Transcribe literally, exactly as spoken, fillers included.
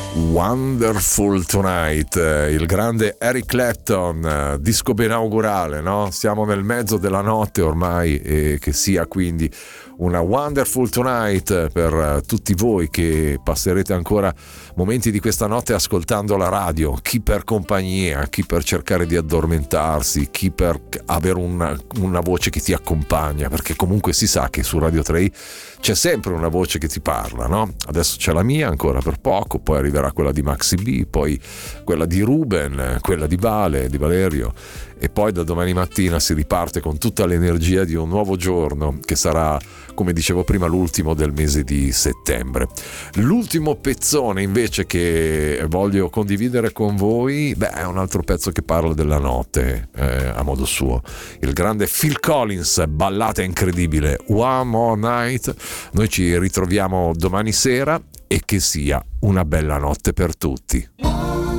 Wonderful Tonight, il grande Eric Clapton, disco benaugurale, no? Siamo nel mezzo della notte ormai, e che sia quindi una Wonderful Tonight per tutti voi che passerete ancora momenti di questa notte ascoltando la radio, chi per compagnia, chi per cercare di addormentarsi, chi per avere una, una voce che ti accompagna, perché comunque si sa che su Radio tre c'è sempre una voce che ti parla, no? Adesso c'è la mia ancora per poco, poi arriverà quella di Maxi B, poi quella di Ruben, quella di Vale, di Valerio, e poi da domani mattina si riparte con tutta l'energia di un nuovo giorno che sarà, come dicevo prima, l'ultimo del mese di settembre. L'ultimo pezzone invece che voglio condividere con voi, beh, è un altro pezzo che parla della notte, eh, a modo suo. Il grande Phil Collins, ballata incredibile, One More Night. Noi ci ritroviamo domani sera e che sia una bella notte per tutti.